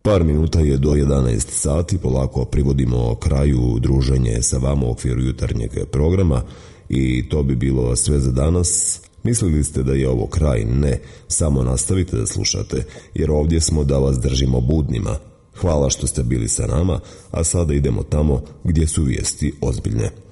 Par minuta je do 11 sati, polako privodimo kraju druženje sa vama u okviru jutarnjeg programa i to bi bilo sve za danas. Mislili ste da je ovo kraj? Ne, samo nastavite da slušate, jer ovdje smo da vas držimo budnima. Hvala što ste bili sa nama, a sada idemo tamo gdje su vijesti ozbiljne.